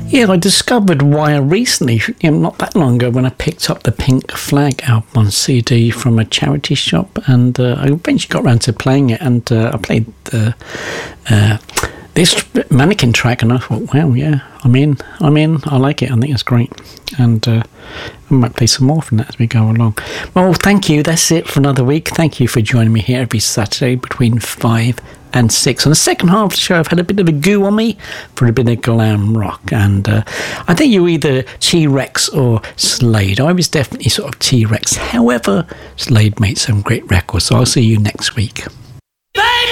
Yeah, I discovered Wire recently, not that long ago, when I picked up the Pink Flag album on CD from a charity shop, and I eventually got around to playing it, and I played this Mannequin track, and I thought, wow, yeah, I'm in, I like it, I think it's great, and I might play some more from that as we go along. Well, thank you, that's it for another week. Thank you for joining me here every Saturday between 5 and 6. On the second half of the show, I've had a bit of a goo on me for a bit of glam rock, and I think you're either T-Rex or Slade. I was definitely sort of T-Rex. However, Slade made some great records, so I'll see you next week.